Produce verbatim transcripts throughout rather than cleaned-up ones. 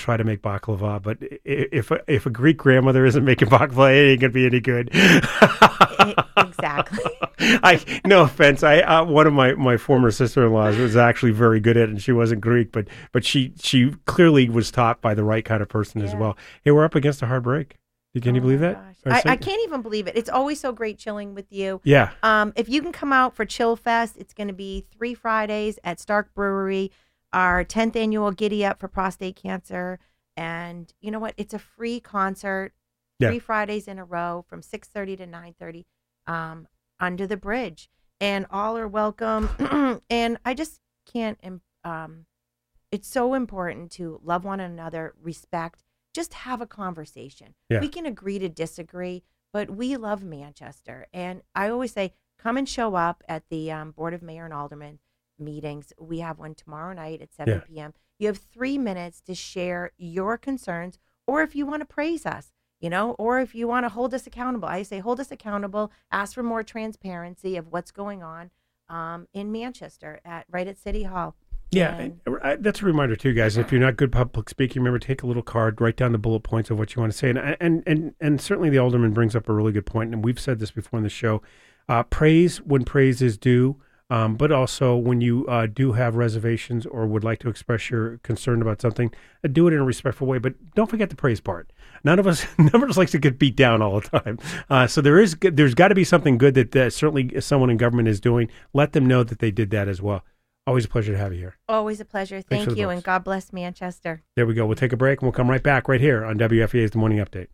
try to make baklava, but if a, if a Greek grandmother isn't making baklava, it ain't gonna be any good. Exactly. I no offense. I uh, one of my, my former sister-in-laws was actually very good at it, and she wasn't Greek, but but she she clearly was taught by the right kind of person yeah. as well. Hey, we're up against a hard break. Can you oh believe that? I, I can't even believe it. It's always so great chilling with you. Yeah. Um, if you can come out for Chill Fest, it's going to be three Fridays at Stark Brewery, our tenth annual Giddy Up for prostate cancer. And you know what? It's a free concert, yeah. three Fridays in a row from six thirty to nine thirty um, under the bridge. And all are welcome. And I just can't, um, it's so important to love one another, respect, just have a conversation. Yeah. We can agree to disagree, but we love Manchester. And I always say, come and show up at the um, Board of Mayor and Alderman meetings. We have one tomorrow night at seven p.m. You have three minutes to share your concerns, or if you want to praise us, you know, or if you want to hold us accountable. I say hold us accountable, ask for more transparency of what's going on um, in Manchester at right at City Hall. Yeah, and that's a reminder too, guys. If you're not good public speaking, remember, take a little card, write down the bullet points of what you want to say. And and and, and certainly the alderman brings up a really good point, and we've said this before in the show. Uh, praise when praise is due, um, but also when you uh, do have reservations or would like to express your concern about something, uh, do it in a respectful way. But don't forget the praise part. None of us, none of us likes to get beat down all the time. Uh, so there is, there's got to be something good that uh, certainly someone in government is doing. Let them know that they did that as well. Always a pleasure to have you here. Always a pleasure. Thank you, and God bless Manchester. There we go. We'll take a break, and we'll come right back right here on W F E A's The Morning Update.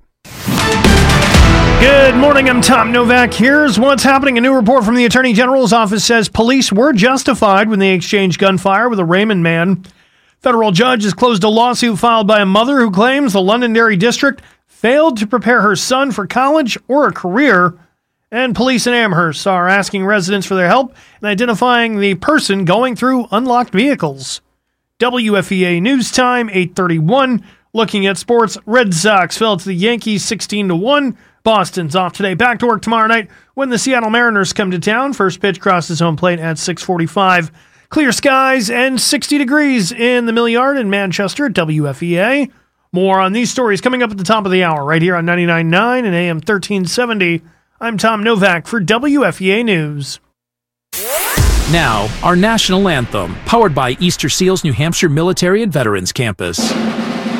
Good morning. I'm Tom Novak. Here's what's happening. A new report from the Attorney General's office says police were justified when they exchanged gunfire with a Raymond man. Federal judge has closed a lawsuit filed by a mother who claims the Londonderry District failed to prepare her son for college or a career. And police in Amherst are asking residents for their help in identifying the person going through unlocked vehicles. W F E A News Time, eight thirty-one. Looking at sports, Red Sox fell to the Yankees sixteen to one. Boston's off today. Back to work tomorrow night when the Seattle Mariners come to town. First pitch crosses home plate at six forty-five. Clear skies and sixty degrees in the Millyard in Manchester at W F E A. More on these stories coming up at the top of the hour right here on ninety-nine point nine and A M thirteen seventy. I'm Tom Novak for W F E A News. Now, our national anthem, powered by Easter Seals New Hampshire Military and Veterans Campus.